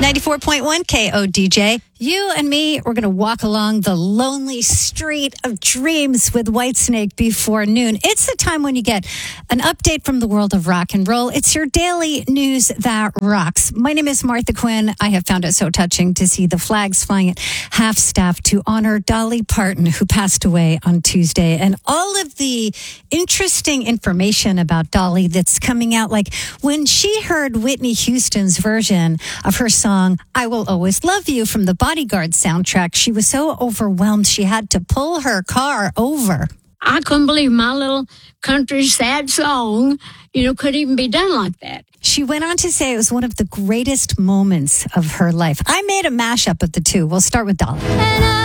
94.1 KODJ. You and me, we're going to walk along the lonely street of dreams with Whitesnake before noon. It's the time when you get an update from the world of rock and roll. It's your daily news that rocks. My name is Martha Quinn. I have found it so touching to see the flags flying at half-staff to honor Dolly Parton, who passed away on Tuesday. And all of the interesting information about Dolly that's coming out, like when she heard Whitney Houston's version of her song, I Will Always Love You, from the Bodyguard soundtrack, she was so overwhelmed she had to pull her car over. I couldn't believe my little country sad song, could even be done like that. She went on to say it was one of the greatest moments of her life. I made a mashup of the two. We'll start with Dolly.